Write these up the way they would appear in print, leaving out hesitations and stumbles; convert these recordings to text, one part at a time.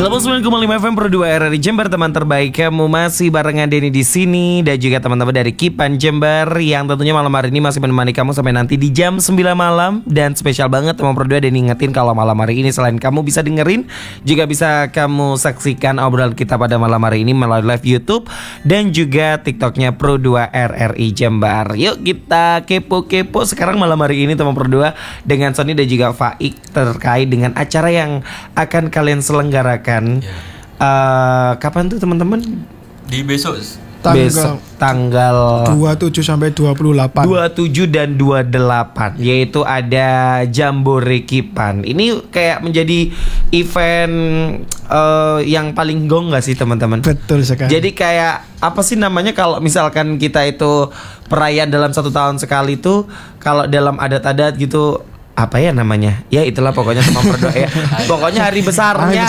89,5 FM Pro 2 RRI Jember, teman terbaik kamu masih barengan Denny di sini dan juga teman-teman dari Kipan Jember yang tentunya malam hari ini masih menemani kamu sampai nanti di jam 9 malam. Dan spesial banget teman Pro 2 Denny ingetin kalau malam hari ini selain kamu bisa dengerin, juga bisa kamu saksikan obrolan kita pada malam hari ini melalui live YouTube dan juga TikToknya Pro 2 RRI Jember. Yuk kita kepo-kepo sekarang malam hari ini teman Pro 2 dengan Sony dan juga Faik terkait dengan acara yang akan kalian selenggarakan. Kapan tuh teman-teman? Di besok tanggal 27 sampai 28. 27 dan 28 yaitu ada Jambore Kipan. Ini kayak menjadi event yang paling gong gak sih teman-teman? Betul sekali. Jadi kayak apa sih namanya kalau misalkan kita itu perayaan dalam 1 tahun sekali tuh, kalau dalam adat-adat gitu apa ya namanya? Ya itulah pokoknya teman berdoa ya. Pokoknya hari besarnya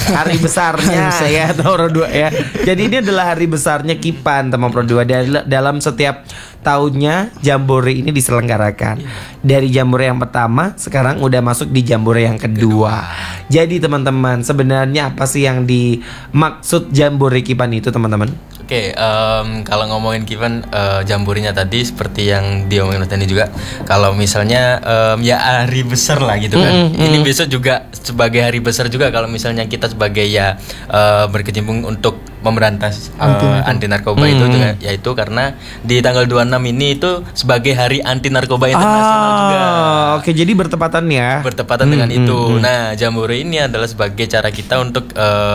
ya teman berdoa ya. Jadi ini adalah hari besarnya Kipan teman berdoa. Dalam setiap tahunnya Jambore ini diselenggarakan. Dari Jambore yang pertama sekarang udah masuk di Jambore yang kedua. Jadi teman-teman, sebenarnya apa sih yang dimaksud Jambore Kipan itu teman-teman? Oke, kalau ngomongin Kipan, Jamborinya tadi seperti yang diomongin Mas Dani juga. Kalau misalnya ya hari besar lah gitu kan. Ini besok juga sebagai hari besar juga kalau misalnya kita sebagai ya berkecimpung untuk memberantas anti narkoba itu juga, yaitu karena di tanggal 26 ini itu sebagai hari anti narkoba internasional juga. Oke, jadi bertepatan ya. Bertepatan dengan itu. Nah, Jambore ini adalah sebagai cara kita untuk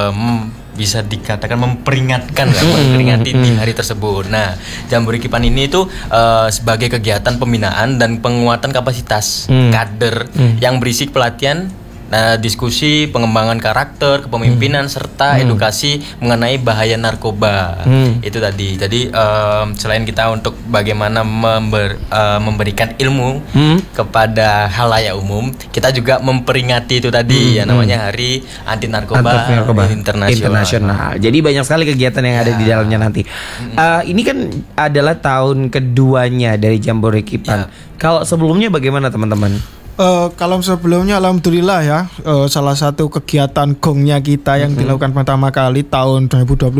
bisa dikatakan memperingati di hari tersebut. Nah, Jambore Kipan ini itu sebagai kegiatan pembinaan dan penguatan kapasitas kader yang berisi pelatihan, diskusi, pengembangan karakter, kepemimpinan serta edukasi mengenai bahaya narkoba. Itu tadi. Jadi selain kita untuk bagaimana memberikan ilmu kepada halayak umum, kita juga memperingati itu tadi ya namanya Hari Anti Narkoba Internasional. Jadi banyak sekali kegiatan yang ada di dalamnya nanti. Ini kan adalah tahun keduanya dari Jambore Kipan. Kalau sebelumnya bagaimana teman-teman? Kalau sebelumnya alhamdulillah ya, salah satu kegiatan gongnya kita yang dilakukan pertama kali tahun 2025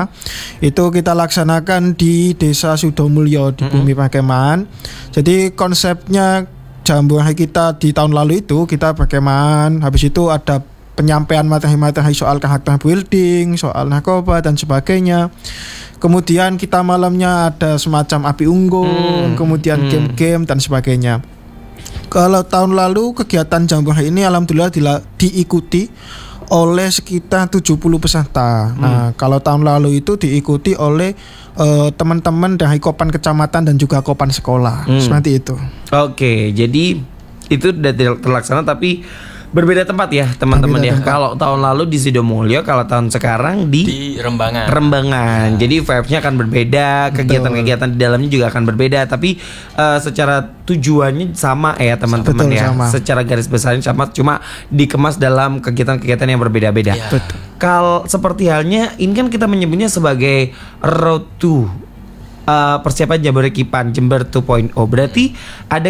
itu kita laksanakan di Desa Sudomulyo di Bumi Pakeman. Jadi konsepnya Jambore kita di tahun lalu itu kita Pakeman, habis itu ada penyampaian materi-materi soal karakter building, soal narkoba dan sebagainya. Kemudian kita malamnya ada semacam api unggun, kemudian game-game dan sebagainya. Kalau tahun lalu kegiatan Jambore ini alhamdulillah diikuti oleh sekitar 70 peserta. Nah, kalau tahun lalu itu diikuti oleh teman-teman dari Kopan Kecamatan dan juga Kopan Sekolah. Seperti itu. Oke, jadi itu sudah terlaksana tapi berbeda tempat ya teman-teman ya. Kalau tahun lalu di Sidomulyo, kalau tahun sekarang di Rembangan. Jadi vibes-nya akan berbeda, kegiatan-kegiatan di dalamnya juga akan berbeda, tapi secara tujuannya sama ya teman-teman ya. Sama. Secara garis besarnya sama, cuma dikemas dalam kegiatan-kegiatan yang berbeda-beda. Kalau seperti halnya ini kan kita menyebutnya sebagai Road to persiapan Jambore Kipan Jember 2.0. Berarti ada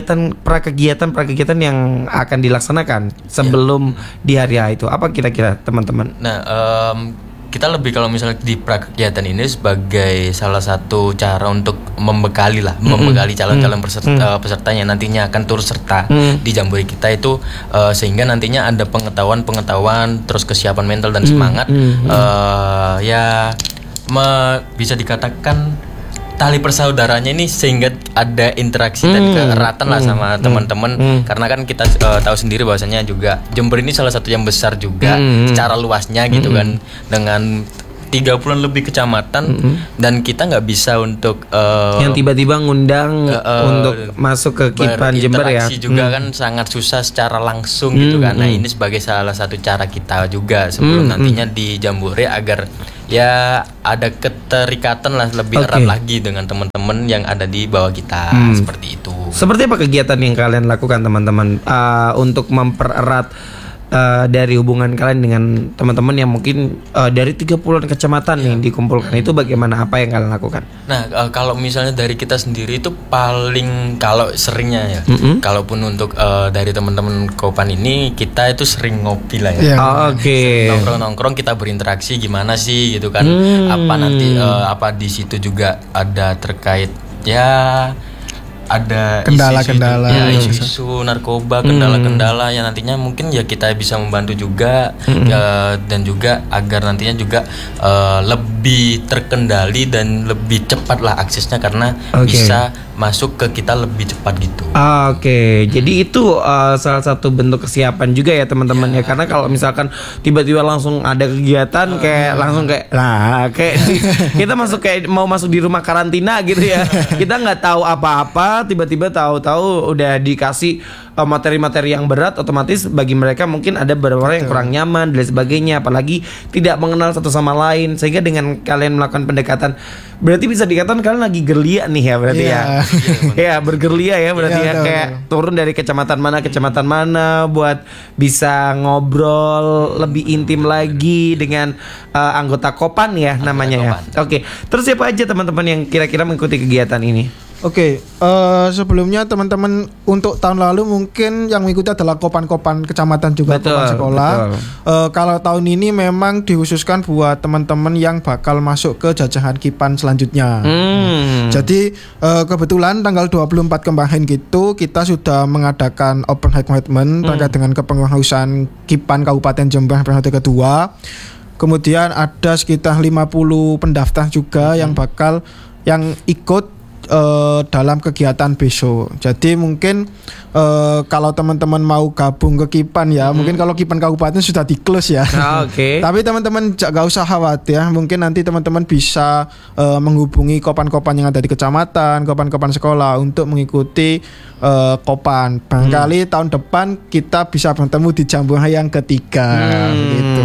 kegiatan yang akan dilaksanakan sebelum di hari itu. Apa kira-kira teman-teman? Nah, kita lebih kalau misalnya di prakegiatan ini sebagai salah satu cara untuk membekali calon-calon peserta yang nantinya akan turut serta di Jambore kita itu, sehingga nantinya ada pengetahuan terus kesiapan mental dan semangat bisa dikatakan tali persaudaranya ini, sehingga ada interaksi dan keeratan lah sama teman-teman. Karena kan kita tahu sendiri bahwasanya juga Jember ini salah satu yang besar juga secara luasnya gitu kan, dengan 30-an lebih kecamatan, dan kita nggak bisa untuk yang tiba-tiba ngundang untuk masuk ke Kipan Jember ya. Juga kan sangat susah secara langsung gitu kan. Nah, ini sebagai salah satu cara kita juga sebelum nantinya di Jambore agar ya ada keterikatan lah lebih erat lagi dengan teman-teman yang ada di bawah kita. Seperti itu. Seperti apa kegiatan yang kalian lakukan teman-teman untuk mempererat dari hubungan kalian dengan teman-teman yang mungkin dari 30-an kecamatan nih dikumpulkan, itu bagaimana, apa yang kalian lakukan? Nah, kalau misalnya dari kita sendiri itu paling kalau seringnya ya, kalaupun untuk dari teman-teman Kopan ini kita itu sering ngopi lah ya. Oke. Nongkrong-nongkrong kita berinteraksi gimana sih gitu kan? Apa nanti apa di situ juga ada terkait ya ada kendala-kendala isu-isu narkoba, kendala-kendala yang nantinya mungkin ya kita bisa membantu juga ya, dan juga agar nantinya juga lebih terkendali dan lebih cepat lah aksesnya karena bisa masuk ke kita lebih cepat gitu. Oke. Jadi itu salah satu bentuk kesiapan juga ya teman-teman ya, karena kalau misalkan tiba-tiba langsung ada kegiatan kayak langsung kayak kita masuk kayak mau masuk di rumah karantina gitu ya. Kita nggak tahu apa-apa, tiba-tiba tahu-tahu udah dikasih materi-materi yang berat, otomatis bagi mereka mungkin ada beberapa orang yang kurang nyaman dan sebagainya, apalagi tidak mengenal satu sama lain. Sehingga dengan kalian melakukan pendekatan, berarti bisa dikatakan kalian lagi gerlia nih ya berarti ya. Ya bergerlia ya berarti ya, kayak turun dari kecamatan mana buat bisa ngobrol lebih intim lagi dengan anggota Kopan ya namanya ya. Oke. Terus siapa aja teman-teman yang kira-kira mengikuti kegiatan ini? Oke, sebelumnya teman-teman untuk tahun lalu mungkin yang mengikuti adalah Kopan-Kopan kecamatan juga, Kopan sekolah. Kalau tahun ini memang dikhususkan buat teman-teman yang bakal masuk ke jajahan Kipan selanjutnya. Jadi kebetulan tanggal 24 kemarin gitu kita sudah mengadakan open recruitment terkait dengan kepengurusan Kipan Kabupaten Jombang periode kedua. Kemudian ada sekitar 50 pendaftar juga yang ikut dalam kegiatan besok. Jadi mungkin kalau teman-teman mau gabung ke Kipan ya, mungkin kalau Kipan Kabupaten sudah di close ya. Tapi teman-teman gak usah khawatir, mungkin nanti teman-teman bisa menghubungi Kopan-Kopan yang ada di kecamatan, Kopan-Kopan sekolah untuk mengikuti Kopan. Barangkali tahun depan kita bisa bertemu di Jamboree yang ketiga gitu.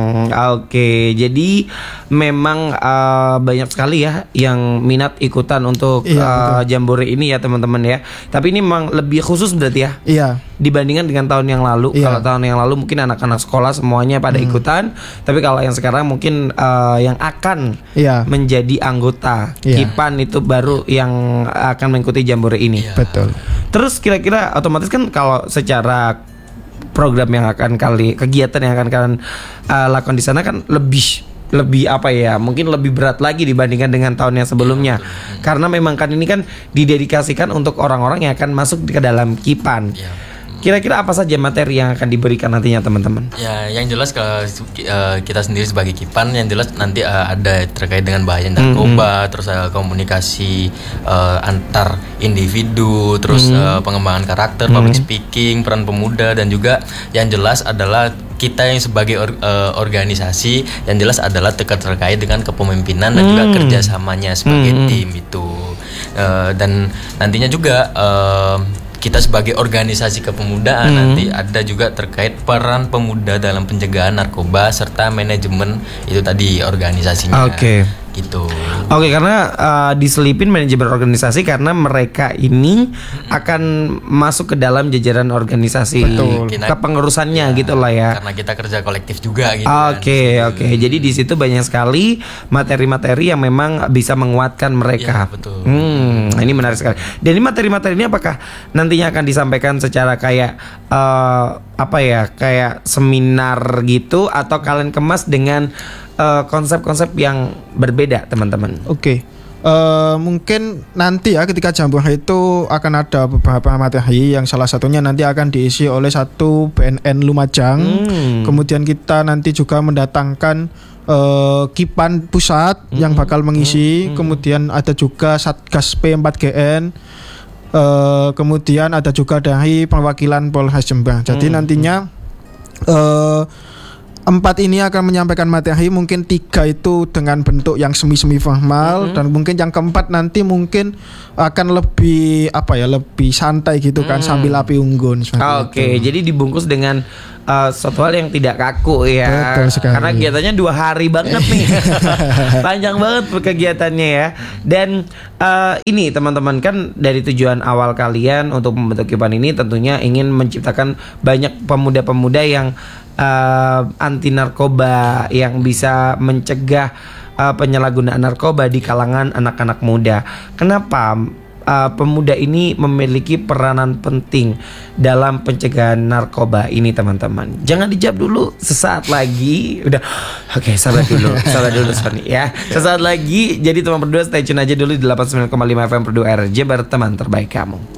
Oke, jadi memang banyak sekali ya yang minat ikutan untuk Jamboree ini ya teman-teman ya. Tapi ini memang lebih khusus berarti ya. Iya. Dibandingkan dengan tahun yang lalu. Kalau tahun yang lalu mungkin anak-anak sekolah semuanya pada ikutan, tapi kalau yang sekarang mungkin yang akan menjadi anggota Kipan itu baru yang akan mengikuti Jamboree ini. Betul. Terus kira-kira otomatis kan kalau secara program yang akan kegiatan yang akan kalian lakukan di sana kan lebih apa ya, mungkin lebih berat lagi dibandingkan dengan tahun yang sebelumnya. Karena memang kan ini kan didedikasikan untuk orang-orang yang akan masuk ke dalam Kipan. Kira-kira apa saja materi yang akan diberikan nantinya teman-teman? Ya, yang jelas kalau kita sendiri sebagai Kipan, yang jelas nanti ada terkait dengan bahaya narkoba, terus komunikasi antar individu, terus pengembangan karakter, public speaking, peran pemuda, dan juga yang jelas adalah kita yang sebagai organisasi yang jelas adalah terkait dengan kepemimpinan dan juga kerjasamanya sebagai tim itu. Dan nantinya juga kita sebagai organisasi kepemudaan nanti ada juga terkait peran pemuda dalam pencegahan narkoba serta manajemen itu tadi organisasinya. Gitu. Karena diselipin manajemen organisasi karena mereka ini akan masuk ke dalam jajaran organisasi. Kepengurusannya gitulah ya. Karena kita kerja kolektif juga gitu. Jadi di situ banyak sekali materi-materi yang memang bisa menguatkan mereka. Ini menarik sekali. Dan ini materi-materi ini apakah nantinya akan disampaikan secara kayak kayak seminar gitu, atau kalian kemas dengan konsep-konsep yang berbeda teman-teman? Mungkin nanti ya ketika Jamboree itu akan ada beberapa materi yang salah satunya nanti akan diisi oleh satu BNN Lumajang. Kemudian kita nanti juga mendatangkan Kipan Pusat yang bakal mengisi. Kemudian ada juga Satgas P4GN. Kemudian ada juga dari perwakilan Polres Jombang. Jadi nantinya 4 ini akan menyampaikan materi, mungkin 3 itu dengan bentuk yang semi-semi formal, dan mungkin yang keempat nanti mungkin akan lebih lebih santai gitu kan, sambil api unggun. Oke, jadi dibungkus dengan suatu hal yang tidak kaku ya. Betul sekali. Karena kegiatannya 2 hari banget nih. Panjang banget kegiatannya ya. Dan ini teman-teman, kan dari tujuan awal kalian untuk membentuk KIPAN ini tentunya ingin menciptakan banyak pemuda-pemuda yang anti narkoba, yang bisa mencegah penyalahgunaan narkoba di kalangan anak-anak muda. Kenapa pemuda ini memiliki peranan penting dalam pencegahan narkoba ini, teman-teman? Jangan dijawab dulu, sesaat lagi. Oke, sabar dulu Sony ya. Sesaat lagi, jadi teman berdua stay tune aja dulu di 89,5 FM Perdua RJ, berteman terbaik kamu.